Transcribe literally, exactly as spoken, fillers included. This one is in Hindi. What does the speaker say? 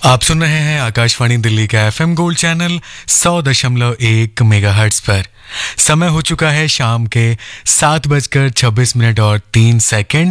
आप सुन रहे हैं आकाशवाणी दिल्ली का एफएम गोल्ड चैनल सौ दशमलव एक मेगाहर्ट्ज पर। समय हो चुका है शाम के सात बजकर छब्बीस मिनट और तीन सेकंड।